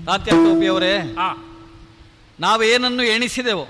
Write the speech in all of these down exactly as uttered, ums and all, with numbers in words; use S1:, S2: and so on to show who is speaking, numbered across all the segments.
S1: ತಾತ್ಯಟೋಪಿಯವರೇ, ನಾವೇನನ್ನು ಎಣಿಸಿದೆವು,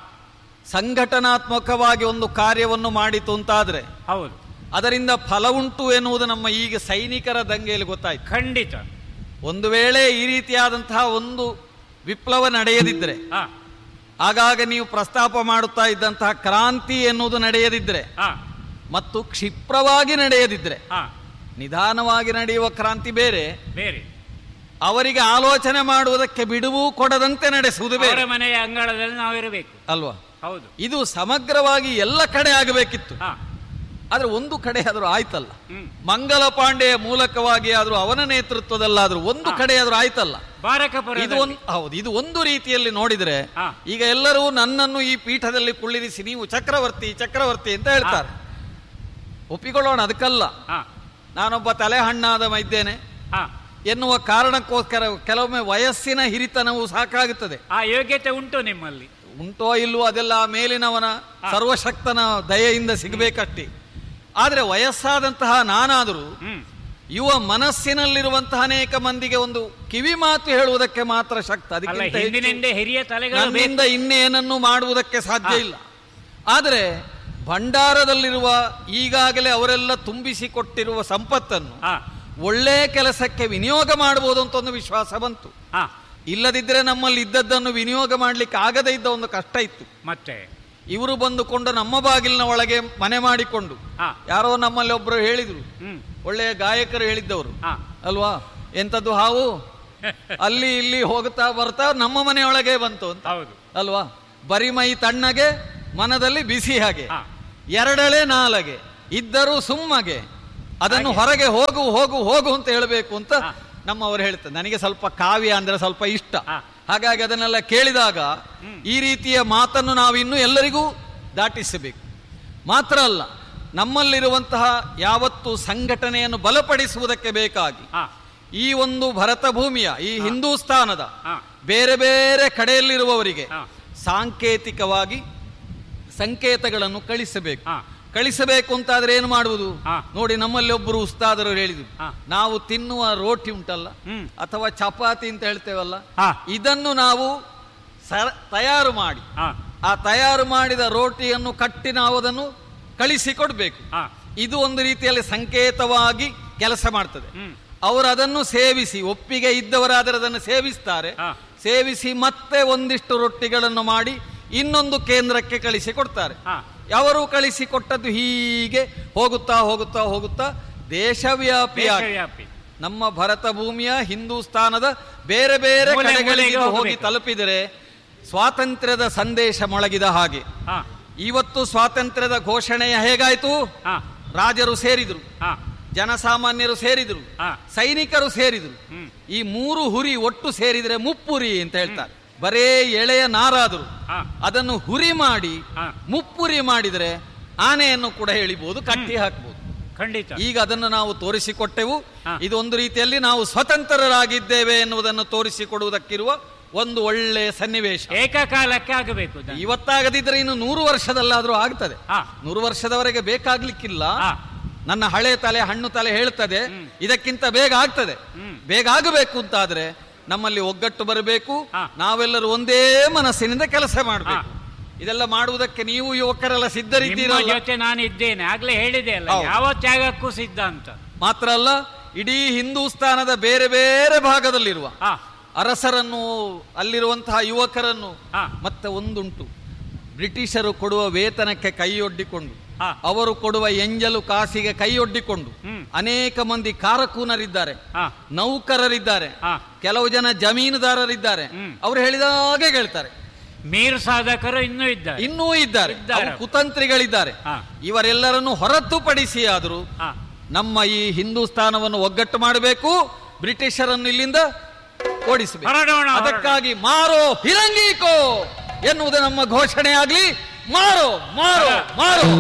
S1: ಸಂಘಟನಾತ್ಮಕವಾಗಿ ಒಂದು ಕಾರ್ಯವನ್ನು ಮಾಡಿತು ಅಂತಾದ್ರೆ
S2: ಹೌದು
S1: ಅದರಿಂದ ಫಲ ಉಂಟು ಎನ್ನುವುದು ನಮ್ಮ ಈಗ ಸೈನಿಕರ ದಂಗೆಯಲ್ಲಿ ಗೊತ್ತಾಯ್ತು.
S2: ಖಂಡಿತ.
S1: ಒಂದು ವೇಳೆ ಈ ರೀತಿಯಾದಂತಹ ಒಂದು ವಿಪ್ಲವ ನಡೆಯದಿದ್ರೆ, ಆಗಾಗ ನೀವು ಪ್ರಸ್ತಾಪ ಮಾಡುತ್ತಾ ಇದ್ದಂತಹ ಕ್ರಾಂತಿ ಎನ್ನುವುದು ನಡೆಯದಿದ್ರೆ ಮತ್ತು ಕ್ಷಿಪ್ರವಾಗಿ ನಡೆಯದಿದ್ರೆ, ನಿಧಾನವಾಗಿ ನಡೆಯುವ ಕ್ರಾಂತಿ ಬೇರೆ,
S2: ಬೇರೆ
S1: ಅವರಿಗೆ ಆಲೋಚನೆ ಮಾಡುವುದಕ್ಕೆ ಬಿಡುವು ಕೊಡದಂತೆ ನಡೆಸುವುದು ಬೇರೆ.
S2: ಮನೆಯ ಅಂಗಳದಲ್ಲಿ ನಾವಿರಬೇಕು
S1: ಅಲ್ವಾ?
S2: ಹೌದು.
S1: ಇದು ಸಮಗ್ರವಾಗಿ ಎಲ್ಲ ಕಡೆ ಆಗಬೇಕಿತ್ತು. ಆದ್ರೆ ಒಂದು ಕಡೆ ಆದ್ರೂ ಆಯ್ತಲ್ಲ, ಮಂಗಲ ಪಾಂಡೆಯ ಮೂಲಕವಾಗಿ ಆದ್ರೂ ಅವನ ನೇತೃತ್ವದಲ್ಲಾದ್ರೂ ಒಂದು ಕಡೆ ಆದ್ರೂ ಆಯ್ತಲ್ಲ. ಇದು ಒಂದು ಹೌದು, ಇದು ಒಂದು ರೀತಿಯಲ್ಲಿ ನೋಡಿದ್ರೆ ಈಗ ಎಲ್ಲರೂ ನನ್ನನ್ನು ಈ ಪೀಠದಲ್ಲಿ ಕುಳ್ಳಿರಿಸಿ ನೀವು ಚಕ್ರವರ್ತಿ ಚಕ್ರವರ್ತಿ ಅಂತ ಹೇಳ್ತಾರೆ. ಒಪ್ಪಿಕೊಳ್ಳೋಣ, ಅದಕ್ಕಲ್ಲ. ನಾನೊಬ್ಬ ತಲೆ ಹಣ್ಣಾದ ಇದ್ದೇನೆ ಎನ್ನುವ ಕಾರಣಕ್ಕೋಸ್ಕರ ಕೆಲವೊಮ್ಮೆ ವಯಸ್ಸಿನ ಹಿರಿತನವು ಸಾಕಾಗುತ್ತದೆ.
S2: ಆ ಯೋಗ್ಯತೆ ಉಂಟು ನಿಮ್ಮಲ್ಲಿ,
S1: ಉಂಟೋ ಇಲ್ವೋ ಅದೆಲ್ಲ ಮೇಲಿನವನ ಸರ್ವಶಕ್ತನ ದಯೆಯಿಂದ ಸಿಗಬೇಕಷ್ಟೇ. ಆದ್ರೆ ವಯಸ್ಸಾದಂತಹ ನಾನಾದರೂ ಯುವ ಮನಸ್ಸಿನಲ್ಲಿರುವಂತಹ ಅನೇಕ ಮಂದಿಗೆ ಒಂದು ಕಿವಿ ಮಾತು ಹೇಳುವುದಕ್ಕೆ ಮಾತ್ರ ಶಕ್ತ. ಅದಕ್ಕಿಂತ ಇನ್ನೇನನ್ನು ಮಾಡುವುದಕ್ಕೆ ಸಾಧ್ಯ ಇಲ್ಲ. ಆದರೆ ಭಂಡಾರದಲ್ಲಿರುವ ಈಗಾಗಲೇ ಅವರೆಲ್ಲ ತುಂಬಿಸಿಕೊಟ್ಟಿರುವ ಸಂಪತ್ತನ್ನು ಒಳ್ಳೆ ಕೆಲಸಕ್ಕೆ ವಿನಿಯೋಗ ಮಾಡಬಹುದು ಅಂತ ಒಂದು ವಿಶ್ವಾಸ ಬಂತು. ಇಲ್ಲದಿದ್ದರೆ ನಮ್ಮಲ್ಲಿ ಇದ್ದದ್ದನ್ನು ವಿನಿಯೋಗ ಮಾಡ್ಲಿಕ್ಕೆ ಆಗದೇ ಇದ್ದ ಒಂದು ಕಷ್ಟ ಇತ್ತು.
S2: ಮತ್ತೆ
S1: ಇವರು ಬಂದುಕೊಂಡು ನಮ್ಮ ಬಾಗಿಲಿನ ಒಳಗೆ ಮನೆ ಮಾಡಿಕೊಂಡು, ಯಾರೋ ನಮ್ಮಲ್ಲಿ ಒಬ್ರು ಹೇಳಿದ್ರು, ಒಳ್ಳೆಯ ಗಾಯಕರು ಹೇಳಿದ್ದವರು ಅಲ್ವಾ, ಎಂತದ್ದು ಹಾವು ಅಲ್ಲಿ ಇಲ್ಲಿ ಹೋಗ್ತಾ ಬರ್ತಾ ನಮ್ಮ ಮನೆಯೊಳಗೆ ಬಂತು ಅಂತ ಅಲ್ವಾ. ಬರಿಮೈ ತಣ್ಣಗೆ ಮನದಲ್ಲಿ ಬಿಸಿ ಹಾಗೆ, ಎರಡಳೆ ನಾಲಗೆ ಇದ್ದರೂ ಸುಮ್ಮಗೆ, ಅದನ್ನು ಹೊರಗೆ ಹೋಗು ಹೋಗು ಹೋಗು ಅಂತ ಹೇಳಬೇಕು ಅಂತ ನಮ್ಮವರು ಹೇಳ್ತಾರೆ. ನನಗೆ ಸ್ವಲ್ಪ ಕಾವ್ಯ ಅಂದ್ರೆ ಸ್ವಲ್ಪ ಇಷ್ಟ, ಹಾಗಾಗಿ ಅದನ್ನೆಲ್ಲ ಕೇಳಿದಾಗ ಈ ರೀತಿಯ ಮಾತನ್ನು ನಾವು ಇನ್ನೂ ಎಲ್ಲರಿಗೂ ದಾಟಿಸಬೇಕು. ಮಾತ್ರ ಅಲ್ಲ, ನಮ್ಮಲ್ಲಿರುವಂತಹ ಯಾವತ್ತು ಸಂಘಟನೆಯನ್ನು ಬಲಪಡಿಸುವುದಕ್ಕೆ ಬೇಕಾಗಿ ಈ ಒಂದು ಭರತ ಭೂಮಿಯ ಈ ಹಿಂದೂಸ್ತಾನದ ಬೇರೆ ಬೇರೆ ಕಡೆಯಲ್ಲಿರುವವರಿಗೆ ಸಾಂಕೇತಿಕವಾಗಿ ಸಂಕೇತಗಳನ್ನು ಕಳಿಸಬೇಕು. ಕಳಿಸಬೇಕು ಅಂತಾದ್ರೆ ಏನು ಮಾಡುವುದು ನೋಡಿ, ನಮ್ಮಲ್ಲಿ ಒಬ್ಬರು ಉಸ್ತಾದರು ಹೇಳಿದ್ರು, ನಾವು ತಿನ್ನುವ ರೋಟಿ ಉಂಟಲ್ಲ ಅಥವಾ ಚಪಾತಿ ಅಂತ ಹೇಳ್ತೇವಲ್ಲ, ಇದನ್ನು ನಾವು ತಯಾರು ಮಾಡಿ ಆ ತಯಾರು ಮಾಡಿದ ರೋಟಿಯನ್ನು ಕಟ್ಟಿ ನಾವು ಅದನ್ನು ಕಳಿಸಿಕೊಡ್ಬೇಕು. ಇದು ಒಂದು ರೀತಿಯಲ್ಲಿ ಸಂಕೇತವಾಗಿ ಕೆಲಸ ಮಾಡ್ತದೆ. ಅವರು ಅದನ್ನು ಸೇವಿಸಿ, ಒಪ್ಪಿಗೆ ಇದ್ದವರಾದರೆ ಅದನ್ನು ಸೇವಿಸ್ತಾರೆ, ಸೇವಿಸಿ ಮತ್ತೆ ಒಂದಿಷ್ಟು ರೊಟ್ಟಿಗಳನ್ನು ಮಾಡಿ ಇನ್ನೊಂದು ಕೇಂದ್ರಕ್ಕೆ ಕಳಿಸಿ ಕೊಡ್ತಾರೆ. ಅವರು ಕಳಿಸಿಕೊಟ್ಟದ್ದು ಹೀಗೆ ಹೋಗುತ್ತಾ ಹೋಗುತ್ತಾ ಹೋಗುತ್ತಾ ದೇಶವ್ಯಾಪಿಯಾಗಿ ನಮ್ಮ ಭರತ ಭೂಮಿಯ ಹಿಂದೂಸ್ತಾನದ ಬೇರೆ ಬೇರೆ ಕಡೆಗಳಿಗೆ ಹೋಗಿ ತಲುಪಿದರೆ ಸ್ವಾತಂತ್ರ್ಯದ ಸಂದೇಶ ಮೊಳಗಿದ ಹಾಗೆ. ಇವತ್ತು ಸ್ವಾತಂತ್ರ್ಯದ ಘೋಷಣೆಯ ಹೇಗಾಯ್ತು, ರಾಜರು ಸೇರಿದ್ರು, ಜನಸಾಮಾನ್ಯರು ಸೇರಿದ್ರು, ಸೈನಿಕರು ಸೇರಿದ್ರು. ಈ ಮೂರು ಹುರಿ ಒಟ್ಟು ಸೇರಿದ್ರೆ ಮುಪ್ಪುರಿ ಅಂತ ಹೇಳ್ತಾರೆ. ಬರೇ ಎಳೆಯ ನಾರಾದರು ಅದನ್ನು ಹುರಿ ಮಾಡಿ ಮುಪ್ಪುರಿ ಮಾಡಿದರೆ ಆನೆಯನ್ನು ಕೂಡ ಹೇಳಿಬಹುದು, ಕಟ್ಟಿ ಹಾಕಬಹುದು.
S2: ಖಂಡಿತ.
S1: ಈಗ ಅದನ್ನು ನಾವು ತೋರಿಸಿಕೊಟ್ಟೆವು. ಇದೊಂದು ರೀತಿಯಲ್ಲಿ ನಾವು ಸ್ವತಂತ್ರರಾಗಿದ್ದೇವೆ ಎನ್ನುವುದನ್ನು ತೋರಿಸಿಕೊಡುವುದಕ್ಕಿರುವ ಒಂದು ಒಳ್ಳೆಯ ಸನ್ನಿವೇಶ.
S2: ಏಕಕಾಲಕ್ಕೆ ಆಗಬೇಕು.
S1: ಇವತ್ತಾಗದಿದ್ರೆ ಇನ್ನು ನೂರು ವರ್ಷದಲ್ಲಾದ್ರೂ ಆಗ್ತದೆ. ನೂರು ವರ್ಷದವರೆಗೆ ಬೇಕಾಗ್ಲಿಕ್ಕಿಲ್ಲ. ನನ್ನ ಹಳೆ ತಲೆ ಹಣ್ಣು ತಲೆ ಹೇಳ್ತದೆ ಇದಕ್ಕಿಂತ ಬೇಗ ಆಗ್ತದೆ. ಬೇಗ ಆಗಬೇಕು ಅಂತಾದ್ರೆ ನಮ್ಮಲ್ಲಿ ಒಗ್ಗಟ್ಟು ಬರಬೇಕು, ನಾವೆಲ್ಲರೂ ಒಂದೇ ಮನಸ್ಸಿನಿಂದ ಕೆಲಸ ಮಾಡಬೇಕು. ಇದೆಲ್ಲ ಮಾಡುವುದಕ್ಕೆ ನೀವು ಯುವಕರೆಲ್ಲ ಸಿದ್ಧರಿದ್ದೀರಲ್ಲ.
S2: ನಾನು ಇದ್ದೇನೆ, ಆಗ್ಲೇ ಹೇಳಿದೆ ಅಲ್ಲ, ಯಾವ ತ್ಯಾಗಕ್ಕೂ ಸಿದ್ಧ ಅಂತ.
S1: ಮಾತ್ರ ಅಲ್ಲ, ಇಡೀ ಹಿಂದೂಸ್ತಾನದ ಬೇರೆ ಬೇರೆ ಭಾಗದಲ್ಲಿರುವ ಅರಸರನ್ನು, ಅಲ್ಲಿರುವಂತಹ ಯುವಕರನ್ನು, ಮತ್ತೆ ಒಂದುಂಟು ಬ್ರಿಟಿಷರು ಕೊಡುವ ವೇತನಕ್ಕೆ ಕೈಯೊಡ್ಡಿಕೊಂಡು, ಅವರು ಕೊಡುವ ಎಂಜಲು ಕಾಸಿಗೆ ಕೈಯೊಡ್ಡಿಕೊಂಡು ಅನೇಕ ಮಂದಿ ಕಾರಕೂನರಿದ್ದಾರೆ, ನೌಕರರಿದ್ದಾರೆ, ಕೆಲವು ಜನ ಜಮೀನುದಾರರಿದ್ದಾರೆ. ಅವರು ಹೇಳಿದಾಗೆ ಹೇಳ್ತಾರೆ.
S2: ಮೀರ್ ಸಾಧಕರು ಇನ್ನೂ ಇದ್ದಾರೆ,
S1: ಇನ್ನೂ ಇದ್ದಾರೆ, ಕುತಂತ್ರಿಗಳಿದ್ದಾರೆ. ಇವರೆಲ್ಲರನ್ನು ಹೊರತುಪಡಿಸಿ ಆದರೂ ನಮ್ಮ ಈ ಹಿಂದೂಸ್ತಾನವನ್ನು ಒಗ್ಗಟ್ಟು ಮಾಡಬೇಕು, ಬ್ರಿಟಿಷರನ್ನು ಇಲ್ಲಿಂದ ಓಡಿಸಬೇಕು. ಅದಕ್ಕಾಗಿ ಮಾರೋ ಫಿರಂಗೀಕೋ ಎನ್ನುವುದು ನಮ್ಮ ಘೋಷಣೆ ಆಗ್ಲಿ. ಮಾರೋ ಮಾರೋ ಮಾರೋ